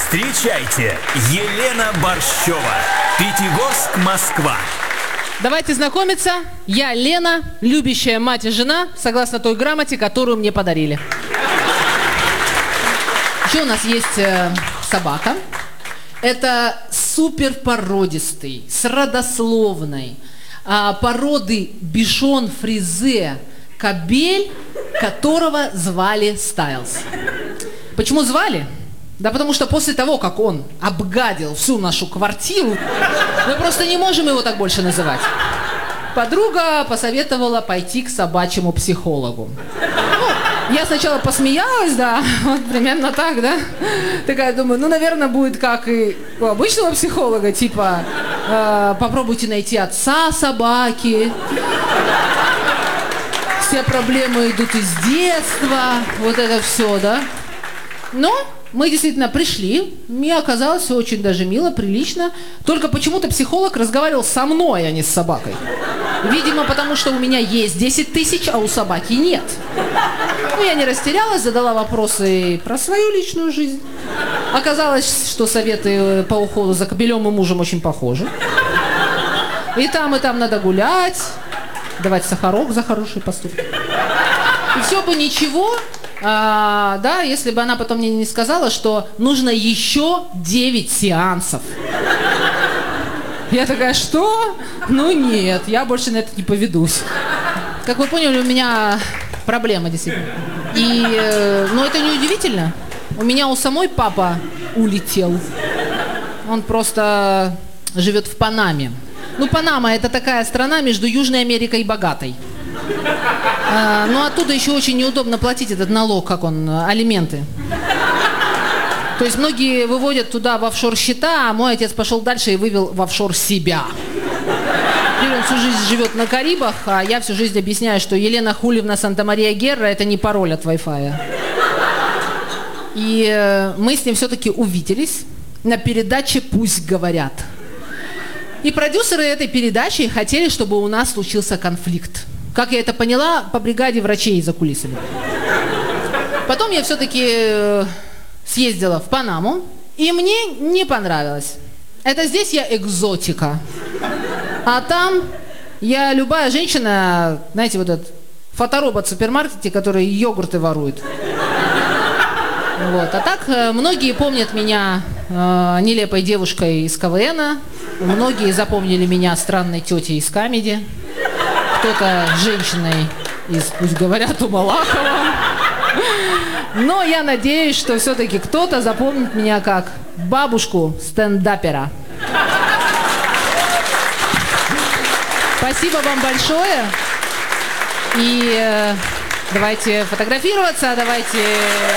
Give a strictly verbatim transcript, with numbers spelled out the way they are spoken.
Встречайте, Елена Борщева, Пятигорск, Москва. Давайте знакомиться. Я Лена, любящая мать и жена, согласно той грамоте, которую мне подарили. Еще у нас есть э, собака. Это суперпородистый, с родословной э, породы бишон фризе кобель, которого звали Стайлз. Почему звали? Да потому что после того, как он обгадил всю нашу квартиру, мы просто не можем его так больше называть. Подруга посоветовала пойти к собачьему психологу. Ну, я сначала посмеялась, да, вот примерно так, да. Такая, думаю, ну, наверное, будет как и у обычного психолога, типа, э, попробуйте найти отца собаки. Все проблемы идут из детства, вот это все, да. Но мы действительно пришли, мне оказалось все очень даже мило, прилично. Только почему-то психолог разговаривал со мной, а не с собакой. Видимо, потому что у меня есть десять тысяч, а у собаки нет. Ну, я не растерялась, задала вопросы про свою личную жизнь. Оказалось, что советы по уходу за кобелем и мужем очень похожи. И там, и там надо гулять, давать сахарок за хороший поступок. И все бы ничего, а, да, если бы она потом мне не сказала, что нужно еще девять сеансов. Я такая, что? Ну нет, я больше на это не поведусь. Как вы поняли, у меня проблема действительно. И, э, ну это не удивительно. У меня у самой папа улетел. Он просто живет в Панаме. Ну, Панама – это такая страна между Южной Америкой и богатой. А, ну, оттуда еще очень неудобно платить этот налог, как он, алименты. То есть многие выводят туда в офшор-счета, а мой отец пошел дальше и вывел в офшор себя. Теперь он всю жизнь живет на Карибах, а я всю жизнь объясняю, что Елена Хулиевна Санта-Мария-Герра – это не пароль от Wi-Fi. И э, мы с ним все-таки увиделись на передаче «Пусть говорят». И продюсеры этой передачи хотели, чтобы у нас случился конфликт. Как я это поняла, по бригаде врачей за кулисами. Потом я все-таки съездила в Панаму, и мне не понравилось. Это здесь я экзотика. А там я любая женщина, знаете, вот этот фоторобот в супермаркете, который йогурты ворует. Вот. А так многие помнят меня э, нелепой девушкой из КВНа, многие запомнили меня странной тетей из Камеди, кто-то женщиной из «Пусть говорят» у Малахова. Но я надеюсь, что все-таки кто-то запомнит меня как бабушку стендапера. Спасибо вам большое. И э, давайте фотографироваться, давайте